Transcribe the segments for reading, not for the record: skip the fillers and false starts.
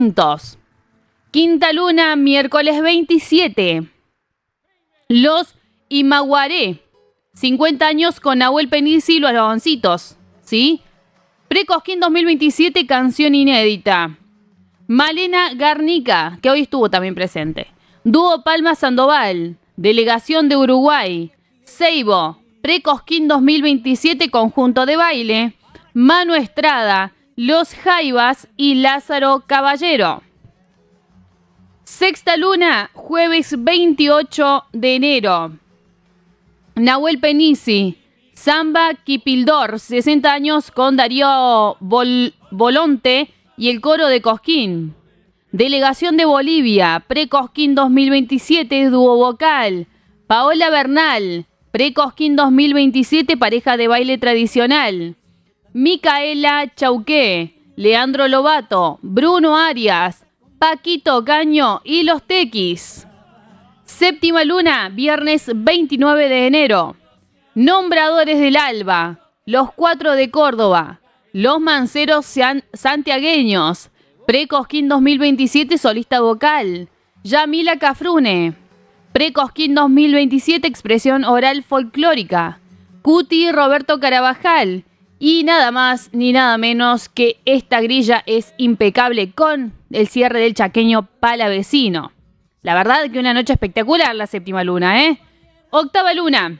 Quinta luna, miércoles 27. Los Imaguaré, 50 años con Nahuel Penisi y los Baboncitos, ¿sí? Pre-Cosquín 2027, canción inédita. Malena Garnica, que hoy estuvo también presente. Dúo Palma Sandoval, delegación de Uruguay. Seibo, Pre-Cosquín 2027, conjunto de baile. Manu Estrada, Los Jaivas y Lázaro Caballero. Sexta luna, jueves 28 de enero. Nahuel Penisi, Samba Kipildor, 60 años con Darío Volonte y el coro de Cosquín. Delegación de Bolivia, Pre-Cosquín 2027, dúo vocal. Paola Bernal, Pre-Cosquín 2027, pareja de baile tradicional. Micaela Chauqué, Leandro Lobato, Bruno Arias, Paquito Caño y los Tequis. Séptima luna, viernes 29 de enero. Nombradores del Alba, los 4 de Córdoba, los Manceros Santiagueños, Pre-Cosquín 2027, solista vocal. Yamila Cafrune, Pre-Cosquín 2027, expresión oral folclórica. Cuti Roberto Carabajal. Y nada más ni nada menos que esta grilla es impecable con el cierre del chaqueño palavecino. La verdad que una noche espectacular la séptima luna, ¿eh? Octava luna,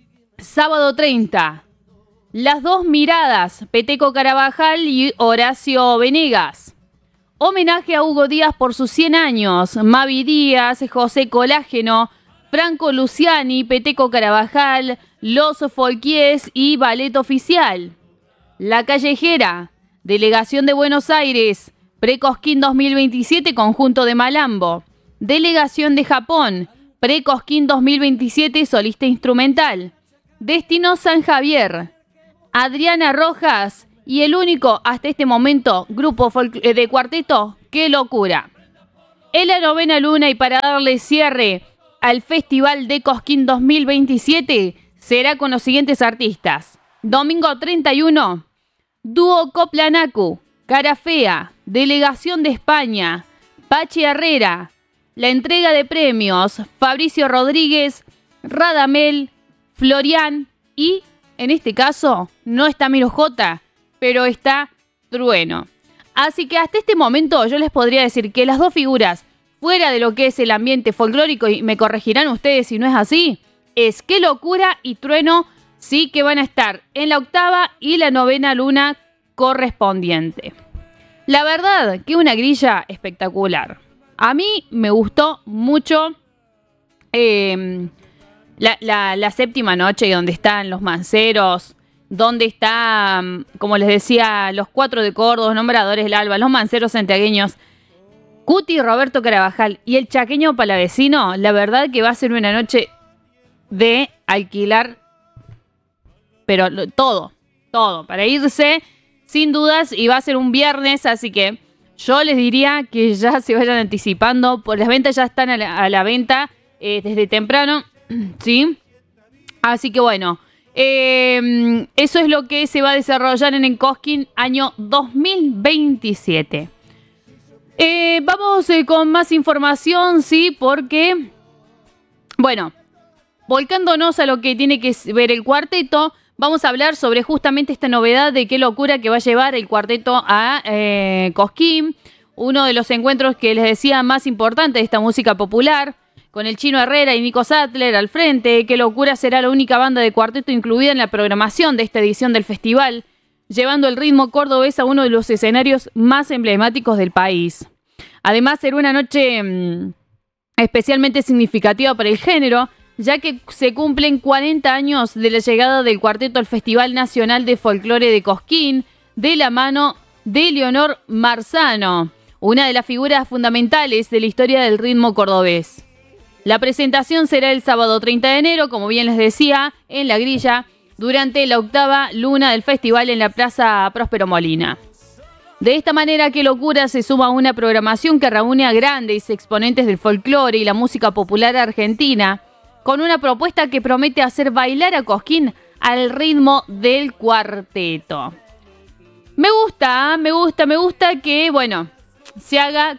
sábado 30. Las dos miradas, Peteco Carabajal y Horacio Venegas. Homenaje a Hugo Díaz por sus 100 años. Mavi Díaz, José Colágeno, Franco Luciani, Peteco Carabajal, Los Folquies y Ballet Oficial. La Callejera, delegación de Buenos Aires, Pre-Cosquín 2027, conjunto de Malambo. Delegación de Japón, Pre-Cosquín 2027, solista instrumental. Destino San Javier, Adriana Rojas y el único hasta este momento grupo de cuarteto, Qué Locura. En la novena luna y para darle cierre al Festival de Cosquín 2027 será con los siguientes artistas. Domingo 31, dúo Coplanacu, Cara Fea, delegación de España, Pachi Herrera. La entrega de premios, Fabricio Rodríguez, Radamel, Florian y, en este caso, no está Miro J, pero está Trueno. Así que hasta este momento yo les podría decir que las dos figuras, fuera de lo que es el ambiente folclórico, y me corregirán ustedes si no es así, es Qué Locura y Trueno, sí que van a estar en la octava y la novena luna correspondiente. La verdad que una grilla espectacular. A mí me gustó mucho la séptima noche, donde están los Manceros, donde está, como les decía, los 4 de Córdoba, Nombradores del Alba, los Manceros santiagueños, Cuti Roberto Carabajal y el chaqueño palavecino. La verdad que va a ser una noche de alquilar, pero todo, para irse sin dudas, y va a ser un viernes, así que yo les diría que ya se vayan anticipando, pues las ventas ya están a la venta desde temprano, ¿sí? Así que bueno, eso es lo que se va a desarrollar en el Cosquín año 2027. Vamos con más información, ¿sí? Porque, bueno, volcándonos a lo que tiene que ver el cuarteto, vamos a hablar sobre justamente esta novedad de Qué Locura que va a llevar el cuarteto a Cosquín, uno de los encuentros que les decía más importantes de esta música popular, con el Chino Herrera y Nico Sattler al frente. Qué Locura será la única banda de cuarteto incluida en la programación de esta edición del festival, llevando el ritmo cordobés a uno de los escenarios más emblemáticos del país. Además, será una noche especialmente significativa para el género, ya que se cumplen 40 años de la llegada del cuarteto al Festival Nacional de Folclore de Cosquín, de la mano de Leonor Marzano, una de las figuras fundamentales de la historia del ritmo cordobés. La presentación será el sábado 30 de enero, como bien les decía, en La Grilla, durante la octava luna del festival en la Plaza Próspero Molina. De esta manera, Qué Locura se suma a una programación que reúne a grandes exponentes del folclore y la música popular argentina, con una propuesta que promete hacer bailar a Cosquín al ritmo del cuarteto. Me gusta que, bueno, se haga